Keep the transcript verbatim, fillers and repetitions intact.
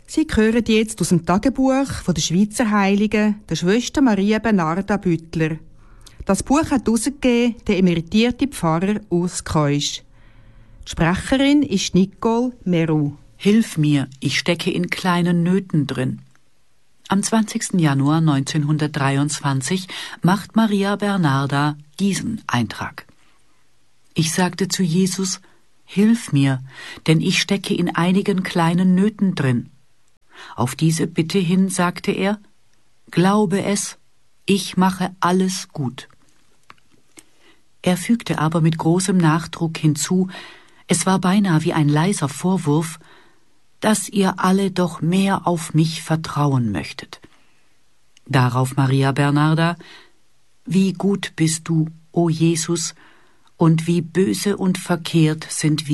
Sie hören jetzt aus dem Tagebuch von der Schweizer Heiligen, der Schwester Maria Bernarda Büttler. Das Buch hat herausgegeben der emeritierte Pfarrer Urs Keusch. Die Sprecherin ist Nicole Meru. Hilf mir, ich stecke in kleinen Nöten drin. Am zwanzigsten Januar neunzehnhundertdreiundzwanzig macht Maria Bernarda diesen Eintrag. Ich sagte zu Jesus, hilf mir, denn ich stecke in einigen kleinen Nöten drin. Auf diese Bitte hin sagte er, glaube es, ich mache alles gut. Er fügte aber mit großem Nachdruck hinzu, es war beinahe wie ein leiser Vorwurf, dass ihr alle doch mehr auf mich vertrauen möchtet. Darauf Maria Bernarda, wie gut bist du, o Jesus, und wie böse und verkehrt sind wir